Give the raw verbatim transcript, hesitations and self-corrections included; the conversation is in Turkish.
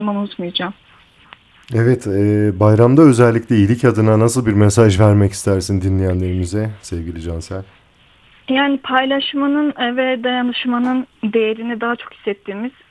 unutmayacağım. Evet, e, bayramda özellikle iyilik adına nasıl bir mesaj vermek istersin dinleyenlerimize sevgili Cansel? Yani paylaşmanın e, ve dayanışmanın değerini daha çok hissettiğimiz